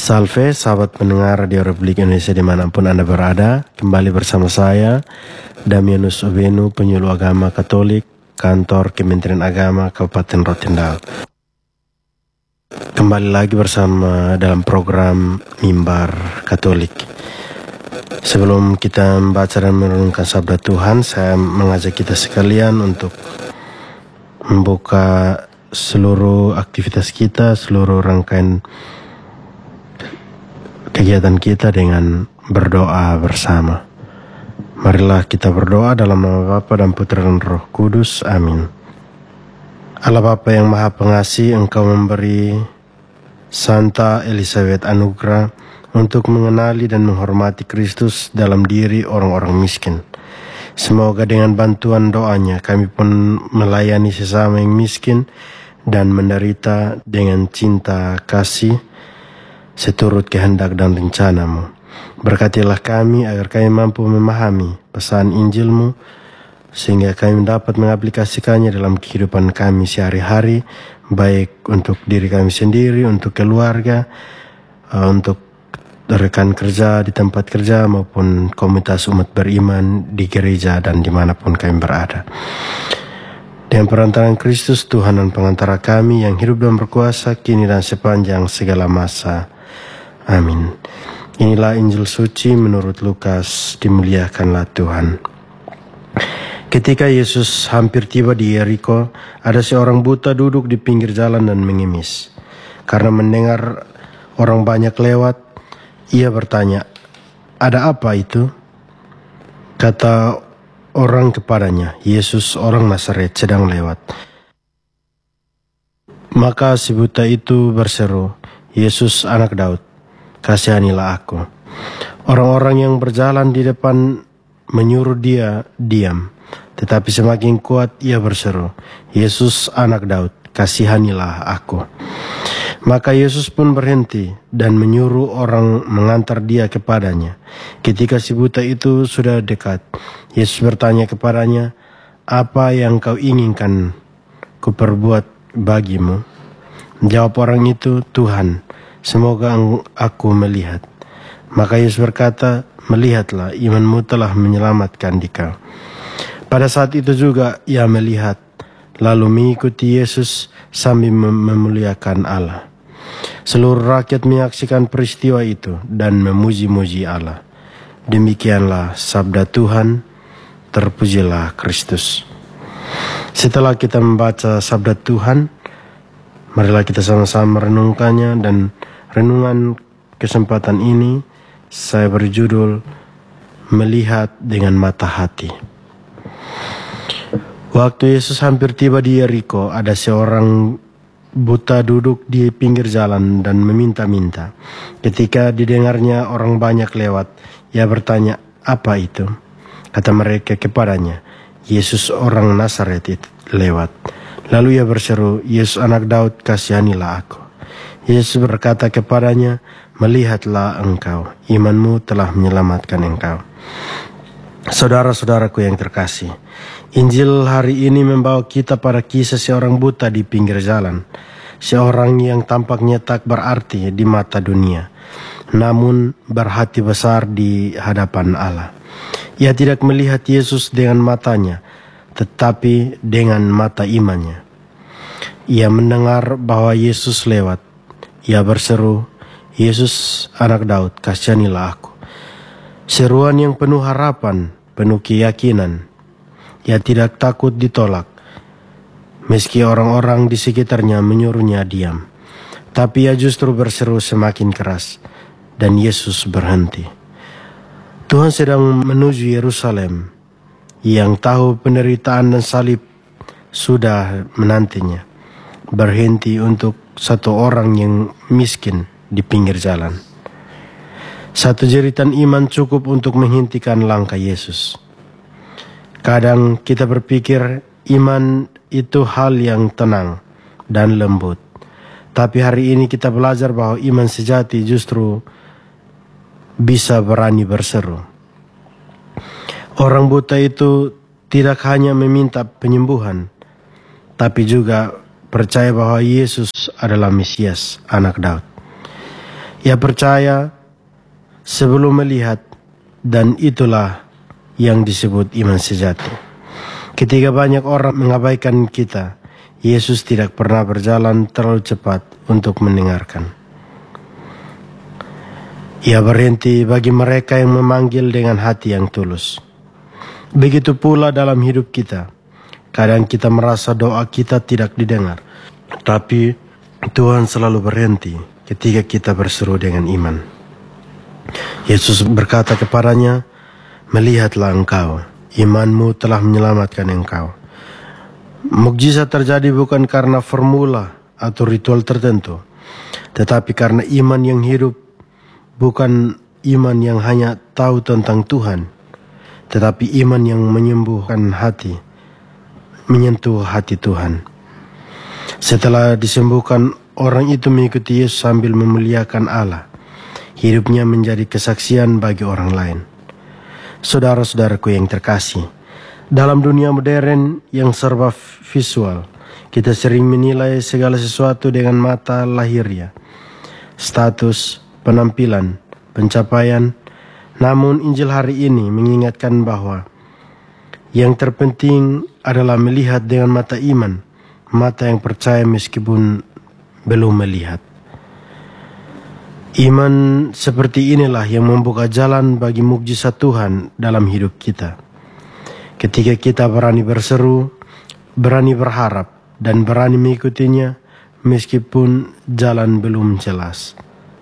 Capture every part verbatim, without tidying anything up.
Salve sahabat pendengar Radio Republik Indonesia dimanapun Anda berada. Kembali bersama saya Damianus Obenu, penyuluh agama Katolik, kantor Kementerian Agama Kabupaten Rotendao. Kembali lagi bersama dalam program Mimbar Katolik. Sebelum kita membaca dan merenungkan sabda Tuhan, saya mengajak kita sekalian untuk membuka seluruh aktivitas kita, seluruh rangkaian kegiatan kita dengan berdoa bersama. Marilah kita berdoa dalam nama Bapa dan Putra dan Roh Kudus. Amin. Allah Bapa yang Maha Pengasih, Engkau memberi Santa Elizabeth anugerah untuk mengenali dan menghormati Kristus dalam diri orang-orang miskin. Semoga dengan bantuan doanya kami pun melayani sesama yang miskin dan menderita dengan cinta kasih seturut kehendak dan rencana-Mu. Berkatilah kami agar kami mampu memahami pesan Injil-Mu, sehingga kami dapat mengaplikasikannya dalam kehidupan kami sehari-hari, baik untuk diri kami sendiri, untuk keluarga, untuk rekan kerja di tempat kerja, maupun komunitas umat beriman di gereja dan dimanapun kami berada. Dengan perantaraan Kristus, Tuhan dan pengantara kami yang hidup dan berkuasa kini dan sepanjang segala masa. Amin. Inilah Injil suci menurut Lukas. Dimuliakanlah Tuhan. Ketika Yesus hampir tiba di Yeriko, ada seorang buta duduk di pinggir jalan dan mengemis. Karena mendengar orang banyak lewat, ia bertanya, "Ada apa itu?" Kata orang kepadanya, "Yesus orang Nazaret sedang lewat." Maka si buta itu berseru, "Yesus anak Daud, kasihanilah aku." Orang-orang yang berjalan di depan menyuruh dia diam, tetapi semakin kuat ia berseru, "Yesus anak Daud, kasihanilah aku." Maka Yesus pun berhenti dan menyuruh orang mengantar dia kepadanya. Ketika si buta itu sudah dekat, Yesus bertanya kepadanya, "Apa yang kau inginkan kuperbuat bagimu?" Jawab orang itu, "Tuhan, semoga aku melihat." Maka Yesus berkata, "Melihatlah, imanmu telah menyelamatkan dikau." Pada saat itu juga ia melihat, lalu mengikuti Yesus sambil memuliakan Allah. Seluruh rakyat menyaksikan peristiwa itu dan memuji-muji Allah. Demikianlah sabda Tuhan, terpujilah Kristus. Setelah kita membaca sabda Tuhan, marilah kita sama-sama merenungkannya, dan renungan kesempatan ini saya beri judul Melihat dengan Mata Hati. Waktu Yesus hampir tiba di Yeriko, ada seorang buta duduk di pinggir jalan dan meminta-minta. Ketika didengarnya orang banyak lewat, ia bertanya, "Apa itu?" Kata mereka kepadanya, "Yesus orang Nazaret itu lewat." Lalu ia berseru, "Yesus anak Daud, kasihanilah aku." Yesus berkata kepadanya, "Melihatlah engkau, imanmu telah menyelamatkan engkau." Saudara-saudaraku yang terkasih, Injil hari ini membawa kita pada kisah seorang buta di pinggir jalan. Seorang yang tampaknya tak berarti di mata dunia, namun berhati besar di hadapan Allah. Ia tidak melihat Yesus dengan matanya, tetapi dengan mata imannya. Ia mendengar bahwa Yesus lewat. Ia berseru, "Yesus anak Daud, kasihanilah aku." Seruan yang penuh harapan, penuh keyakinan. Ia tidak takut ditolak, meski orang-orang di sekitarnya menyuruhnya diam. Tapi ia justru berseru semakin keras, dan Yesus berhenti. Tuhan sedang menuju Yerusalem, yang tahu penderitaan dan salib sudah menantinya, berhenti untuk satu orang yang miskin di pinggir jalan. Satu jeritan iman cukup untuk menghentikan langkah Yesus. Kadang kita berpikir iman itu hal yang tenang dan lembut. Tapi hari ini kita belajar bahwa iman sejati justru bisa berani berseru. Orang buta itu tidak hanya meminta penyembuhan, tapi juga percaya bahwa Yesus adalah Mesias, anak Daud. Ia percaya sebelum melihat, dan itulah yang disebut iman sejati. Ketika banyak orang mengabaikan kita, Yesus tidak pernah berjalan terlalu cepat untuk mendengarkan. Ia berhenti bagi mereka yang memanggil dengan hati yang tulus. Begitu pula dalam hidup kita. Kadang kita merasa doa kita tidak didengar, tapi Tuhan selalu berhenti ketika kita berseru dengan iman. Yesus berkata kepadanya, "Melihatlah engkau, imanmu telah menyelamatkan engkau." Mukjizat terjadi bukan karena formula atau ritual tertentu, tetapi karena iman yang hidup. Bukan iman yang hanya tahu tentang Tuhan, tetapi iman yang menyembuhkan hati, menyentuh hati Tuhan. Setelah disembuhkan, orang itu mengikuti Yesus sambil memuliakan Allah. Hidupnya menjadi kesaksian bagi orang lain. Saudara-saudaraku yang terkasih, dalam dunia modern yang serba visual, kita sering menilai segala sesuatu dengan mata lahiriah, status, penampilan, pencapaian. Namun Injil hari ini mengingatkan bahwa yang terpenting adalah melihat dengan mata iman, mata yang percaya meskipun belum melihat. Iman seperti inilah yang membuka jalan bagi mukjizat Tuhan dalam hidup kita. Ketika kita berani berseru, berani berharap, dan berani mengikutinya meskipun jalan belum jelas.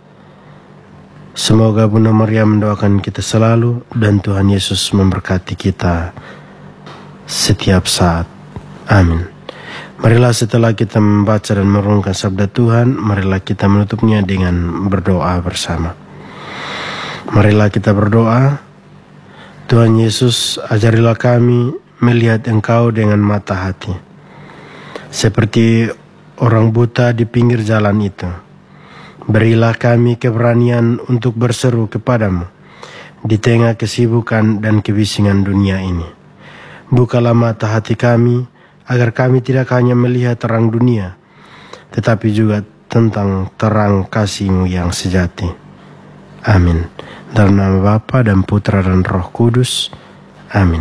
Semoga Bunda Maria mendoakan kita selalu dan Tuhan Yesus memberkati kita setiap saat. Amin. Marilah setelah kita membaca dan merenungkan sabda Tuhan, marilah kita menutupnya dengan berdoa bersama. Marilah kita berdoa. Tuhan Yesus, ajarilah kami melihat Engkau dengan mata hati, seperti orang buta di pinggir jalan itu. Berilah kami keberanian untuk berseru kepadamu di tengah kesibukan dan kebisingan dunia ini. Bukalah mata hati kami, agar kami tidak hanya melihat terang dunia, tetapi juga tentang terang kasih-Mu yang sejati. Amin. Dalam nama Bapa dan Putra dan Roh Kudus. Amin.